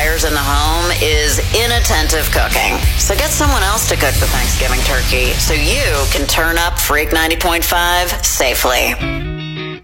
fires in the home is inattentive cooking. So get someone else to cook the Thanksgiving turkey so you can turn up Freak 90.5 safely.